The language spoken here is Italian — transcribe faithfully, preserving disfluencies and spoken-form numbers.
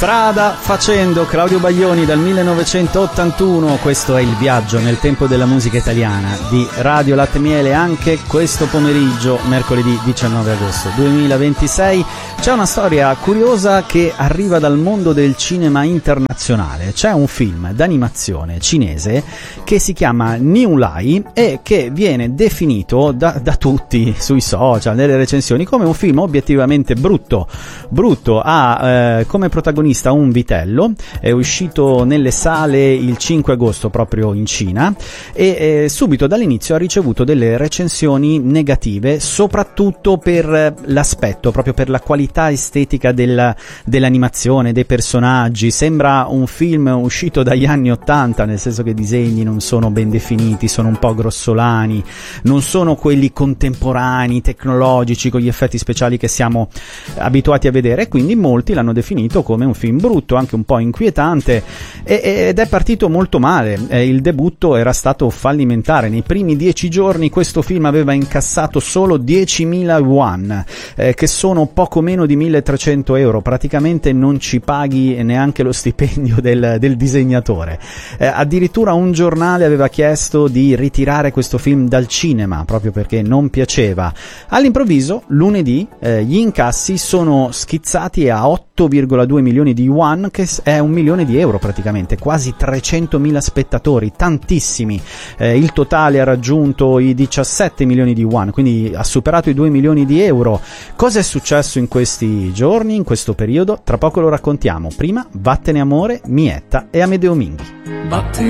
Strada facendo, Claudio Baglioni dal millenovecentottantuno. Questo è il viaggio nel tempo della musica italiana di Radio Latte Miele. Anche questo pomeriggio, mercoledì diciannove agosto duemilaventisei, c'è una storia curiosa che arriva dal mondo del cinema internazionale. C'è un film d'animazione cinese che si chiama New Lai e che viene definito da, da tutti sui social, nelle recensioni, come un film obiettivamente brutto. Brutto, ha eh, come protagonista un vitello, è uscito nelle sale il cinque agosto proprio in Cina e eh, subito dall'inizio ha ricevuto delle recensioni negative, soprattutto per l'aspetto, proprio per la qualità estetica della, dell'animazione, dei personaggi. Sembra un film uscito dagli anni ottanta, nel senso che i disegni non sono ben definiti, sono un po' grossolani, non sono quelli contemporanei, tecnologici, con gli effetti speciali che siamo abituati a vedere, e quindi molti l'hanno definito come un film brutto, anche un po' inquietante, e, ed è partito molto male. Eh, il debutto era stato fallimentare. Nei primi dieci giorni questo film aveva incassato solo diecimila yuan, eh, che sono poco meno di milletrecento euro. Praticamente non ci paghi neanche lo stipendio del, del disegnatore. Eh, addirittura un giornale aveva chiesto di ritirare questo film dal cinema proprio perché non piaceva. All'improvviso, lunedì, eh, gli incassi sono schizzati a otto virgola due milioni di yuan, che è un milione di euro praticamente, quasi trecentomila spettatori, tantissimi. Eh, il totale ha raggiunto i diciassette milioni di yuan, quindi ha superato i due milioni di euro. Cosa è successo in questi giorni, in questo periodo? Tra poco lo raccontiamo. Prima, Vattene amore, Mietta e Amedeo Minghi. Vattene